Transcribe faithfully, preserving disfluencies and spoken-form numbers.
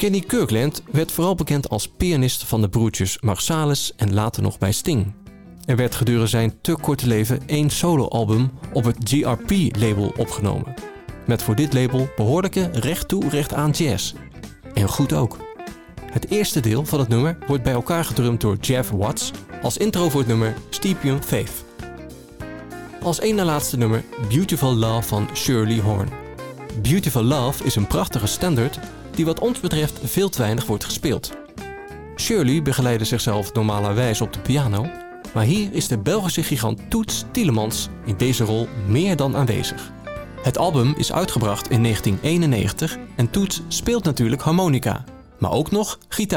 Kenny Kirkland werd vooral bekend als pianist van de broertjes Marsalis en later nog bij Sting. Er werd gedurende zijn te korte leven één soloalbum op het G R P-label opgenomen. Met voor dit label behoorlijke recht toe recht aan jazz. En goed ook. Het eerste deel van het nummer wordt bij elkaar gedrumd door Jeff Watts als intro voor het nummer Stephen Faith. Als één na laatste nummer Beautiful Love van Shirley Horn. Beautiful Love is een prachtige standaard die wat ons betreft veel te weinig wordt gespeeld. Shirley begeleidde zichzelf normalerwijs op de piano, maar hier is de Belgische gigant Toots Thielemans in deze rol meer dan aanwezig. Het album is uitgebracht in negentien eenennegentig en Toots speelt natuurlijk harmonica, maar ook nog gitaar.